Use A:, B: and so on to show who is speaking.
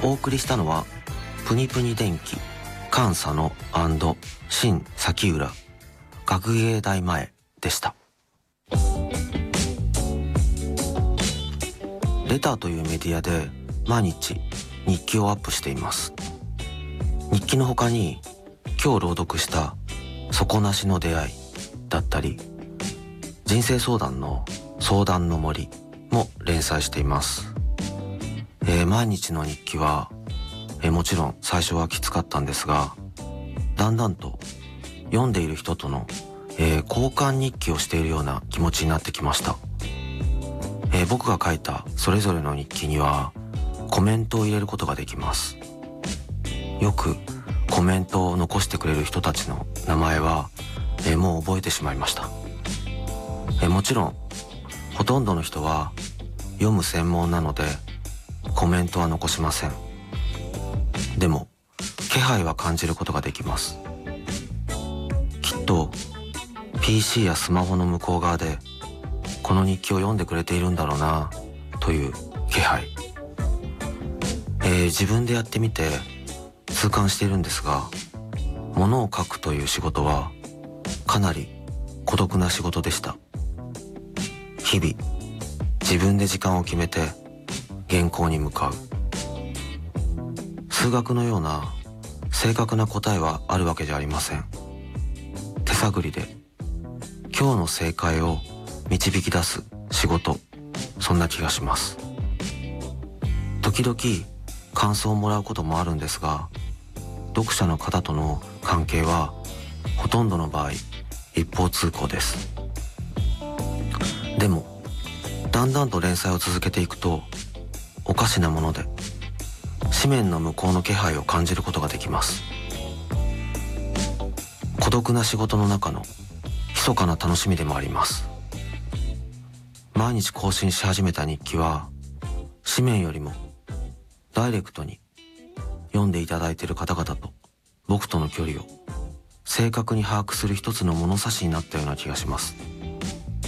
A: お送りしたのはプニプニ電気菅佐野&新崎浦学芸大前でした。レターというメディアで毎日日記をアップしています。日記の他に今日朗読した底なしの出会いだったり、人生相談の相談の森も連載しています。毎日の日記は、もちろん最初はきつかったんですが、だんだんと読んでいる人との、交換日記をしているような気持ちになってきました。僕が書いたそれぞれの日記にはコメントを入れることができます。よくコメントを残してくれる人たちの名前は、もう覚えてしまいました。もちろんほとんどの人は読む専門なのでコメントは残しません。でも気配は感じることができます。きっと PC やスマホの向こう側でこの日記を読んでくれているんだろうなという気配、自分でやってみて痛感しているんですが、物を書くという仕事はかなり孤独な仕事でした。日々自分で時間を決めて原稿に向かう。数学のような正確な答えはあるわけじゃありません。手探りで今日の正解を導き出す仕事、そんな気がします。時々感想をもらうこともあるんですが、読者の方との関係はほとんどの場合一方通行です。でもだんだんと連載を続けていくと、おかしなもので紙面の向こうの気配を感じることができます。孤独な仕事の中の密かな楽しみでもあります。毎日更新し始めた日記は、紙面よりもダイレクトに読んでいただいている方々と僕との距離を正確に把握する一つの物差しになったような気がします。